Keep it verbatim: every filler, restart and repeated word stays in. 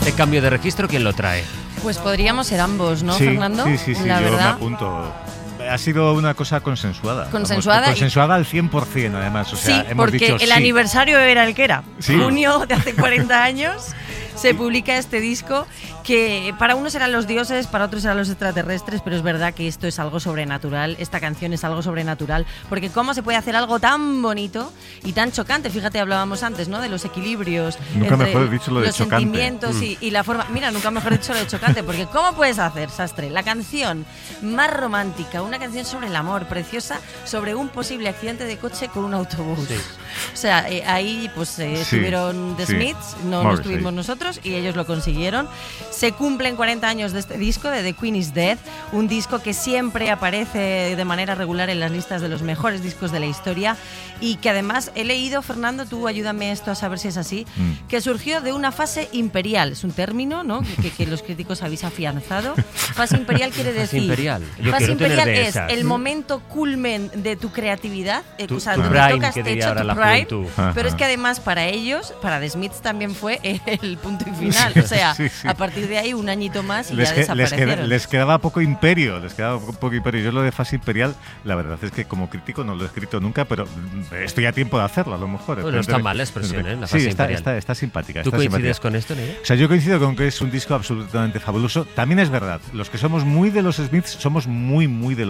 este cambio de registro, ¿quién lo trae? Pues podríamos ser ambos, ¿no, sí, Fernando? Sí, sí, sí, La yo verdad. me apunto. Ha sido una cosa consensuada. Consensuada. Vamos, consensuada al cien por ciento, además. O sea, sí, hemos porque dicho el sí. aniversario era el que era. Sí. Junio de hace cuarenta años se publica este disco que para unos eran los dioses, para otros eran los extraterrestres, pero es verdad que esto es algo sobrenatural, esta canción es algo sobrenatural, porque cómo se puede hacer algo tan bonito y tan chocante. Fíjate, hablábamos antes, ¿no?, de los equilibrios, nunca entre mejor dicho lo de los chocante. sentimientos Mm. y, y la forma. Mira, nunca mejor dicho lo de chocante, porque ¿cómo puedes hacer, Sastre, la canción más romántica, una canción sobre el amor, preciosa, sobre un posible accidente de coche con un autobús? Sí. O sea, eh, ahí pues eh, Sí, estuvieron The sí. Smiths, no lo Morrissey. estuvimos nosotros y ellos lo consiguieron. Se cumplen cuarenta años de este disco, de The Queen is Dead, un disco que siempre aparece de manera regular en las listas de los mejores discos de la historia y que además he leído, Fernando, tú ayúdame esto a saber si es así, Mm. que surgió de una fase imperial. Es un término, ¿no?, que, que los críticos habéis afianzado. Fase imperial quiere decir... imperial. Yo Fase quiero tener imperial de es esas. el momento culmen de tu creatividad, eh, Tu- o sea, tu donde prime, tocas que diría techo, ahora tu la prime. juventud. Pero es que además para ellos, para The Smiths también fue el punto y final. O sea, Sí, sí. a partir de ahí un añito más y Les, ya que- les, desaparecieron. queda- les quedaba poco imperio, les quedaba poco, poco imperio. Yo lo de fase imperial, la verdad es que como crítico no lo he escrito nunca, pero mm, estoy a tiempo de hacerlo a lo mejor. Bueno, no está mal la expresión, ¿eh? La sí, fase está, imperial. está, está simpática. ¿Tú está coincides simpática. con esto, Nerea? O sea, yo coincido con que es un disco absolutamente fabuloso. También es verdad, los que somos muy de los Smiths somos muy, muy de los